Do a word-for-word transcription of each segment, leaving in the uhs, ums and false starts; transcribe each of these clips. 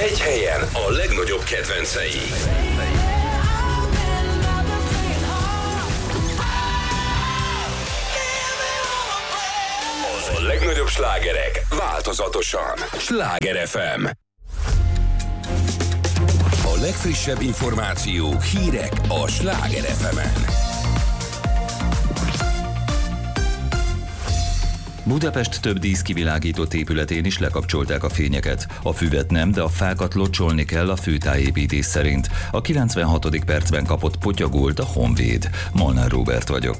Egy helyen a legnagyobb kedvencei. A legnagyobb slágerek változatosan. Sláger ef em. A legfrissebb információk, hírek a Sláger ef emen. Budapest több díszkivilágított épületén is lekapcsolták a fényeket. A füvet nem, de a fákat locsolni kell a főtájépítés szerint. A kilencvenhatodik percben kapott potyagolt a Honvéd. Molnár Róbert vagyok.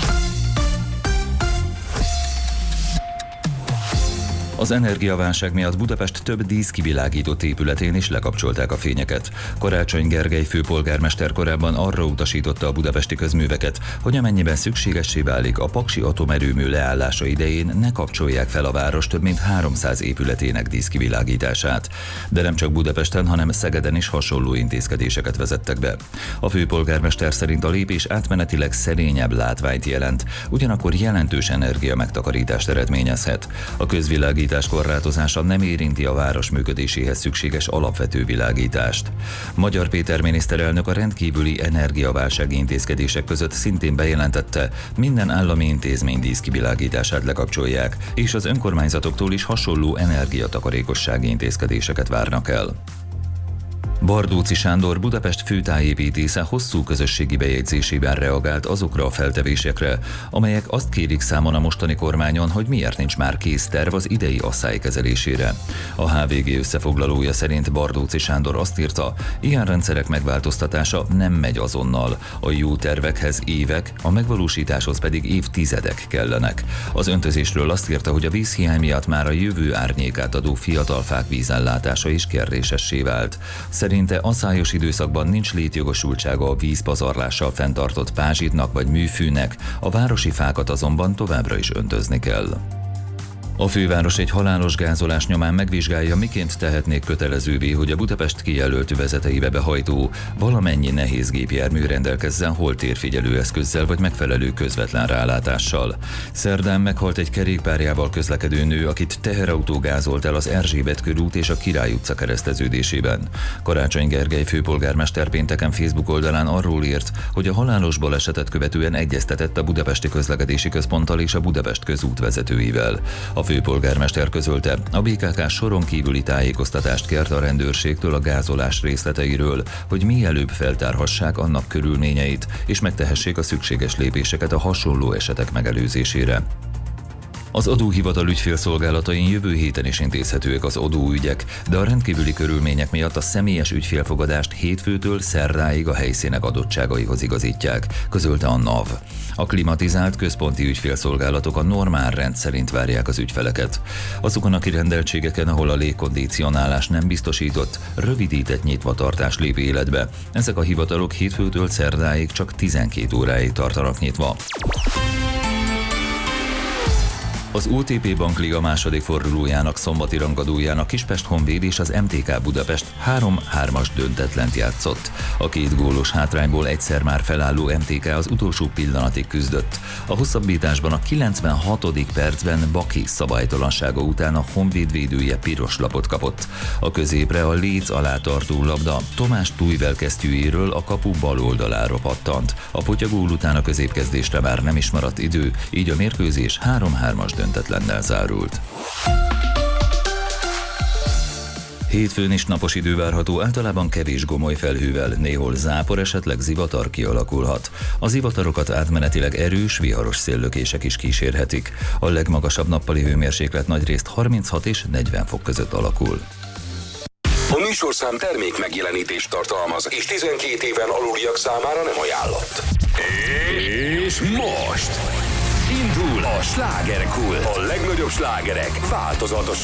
Az energiaválság miatt Budapest több díszkivilágított épületén is lekapcsolták a fényeket. Karácsony Gergely főpolgármester korábban arra utasította a budapesti közműveket, hogy amennyiben szükségessé válik a paksi atomerőmű leállása idején, ne kapcsolják fel a város több mint háromszáz épületének díszkivilágítását. De nem csak Budapesten, hanem Szegeden is hasonló intézkedéseket vezettek be. A főpolgármester szerint a lépés átmenetileg szerényebb látványt jelent, ugyanakkor jelentős energia megtakarítást eredményezhet. A közvilágítás korlátozása nem érinti a város működéséhez szükséges alapvető világítást. Magyar Péter miniszterelnök a rendkívüli energiaválsági intézkedések között szintén bejelentette, minden állami intézmény díszkivilágítását lekapcsolják, és az önkormányzatoktól is hasonló energiatakarékossági intézkedéseket várnak el. Bardóczy Sándor, Budapest főtájépítésze hosszú közösségi bejegyzésében reagált azokra a feltevésekre, amelyek azt kérik számon a mostani kormányon, hogy miért nincs már kész terv az idei asszály kezelésére. A há vé gé összefoglalója szerint Bardóczy Sándor azt írta, ilyen rendszerek megváltoztatása nem megy azonnal, a jó tervekhez évek, a megvalósításhoz pedig évtizedek kellenek. Az öntözésről azt írta, hogy a vízhiány miatt már a jövő árnyékát adó fiatal fák vízellátása is kérdésessé vált. Szerinte asszályos időszakban nincs létjogosultsága a vízpazarlással fenntartott pázsitnak vagy műfűnek, a városi fákat azonban továbbra is öntözni kell. A főváros egy halálos gázolás nyomán megvizsgálja, miként tehetnék kötelezővé, hogy a Budapest kijelölt vezeteibe behajtó valamennyi nehéz gépjármű rendelkezzen holtérfigyelő eszközzel vagy megfelelő közvetlen rálátással. Szerdán meghalt egy kerékpárjával közlekedő nő, akit teherautó gázolt el az Erzsébet körút és a Király utca kereszteződésében. Karácsony Gergely főpolgármester pénteken Facebook oldalán arról írt, hogy a halálos balesetet követően egyeztetett a Budapesti Közlekedési Központtal és a Budapest közút vezetőivel. A főpolgármester közölte, a bé ká ká soron kívüli tájékoztatást kért a rendőrségtől a gázolás részleteiről, hogy mielőbb feltárhassák annak körülményeit, és megtehessék a szükséges lépéseket a hasonló esetek megelőzésére. Az adóhivatal ügyfélszolgálatain jövő héten is intézhetőek az adóügyek, de a rendkívüli körülmények miatt a személyes ügyfélfogadást hétfőtől szerdáig a helyszínek adottságaihoz igazítják, közölte a NAV. A klimatizált központi ügyfélszolgálatok a normál rend szerint várják az ügyfeleket. Azokon a kirendeltségeken, ahol a légkondicionálás nem biztosított, rövidített nyitvatartás lép életbe. Ezek a hivatalok hétfőtől szerdáig csak tizenkét óráig tartanak nyitva. Az o té pé Bankliga második fordulójának szombati rangadóján a Kispest Honvéd és az em té ká Budapest három-hármas döntetlent játszott. A két gólos hátrányból egyszer már felálló em té ká az utolsó pillanatig küzdött. A hosszabbításban a kilencvenhatodik percben Baki szabálytalansága után a Honvéd védője piros lapot kapott. A középre a léc alá tartó labda Tomás Tújvel kesztyűjéről a kapu bal oldalára pattant. A potyagól után a középkezdésre már nem is maradt idő, így a mérkőzés három-hármas döntetlennel zárult. Hétfőn is napos idő várható, általában kevés gomoly felhővel, néhol zápor, esetleg zivatar kialakulhat. A zivatarokat átmenetileg erős, viharos széllökések is kísérhetik. A legmagasabb nappali hőmérséklet nagyrészt harminchat és negyven fok között alakul. A műsorszám termék megjelenítést tartalmaz, és tizenkét éven aluliak számára nem ajánlott. És most indul a slágerkult. A legnagyobb slágerek változatos